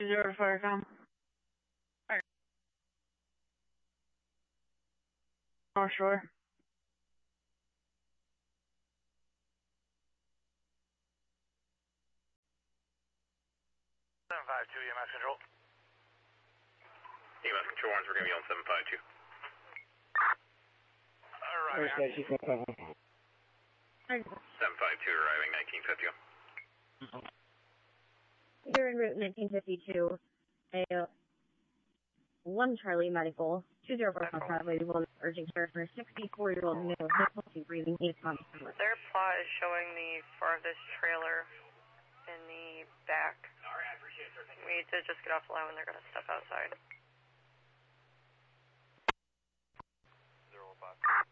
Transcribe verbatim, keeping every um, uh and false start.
two zero four, come. North Shore. seven five two, E M S control. E M S control ones, we're going to be on seven five two. Arriving. seven five two arriving, nineteen fifty. You're en route nineteen fifty-two. A one Charlie medical, two zero four probably will urging care for sixty-four-year-old male, difficulty breathing, eight months. Their plot is showing the farthest trailer in the back. Alright, I appreciate it, sir. Thank you. We need to just get off the line when they're going to step outside. Zero five.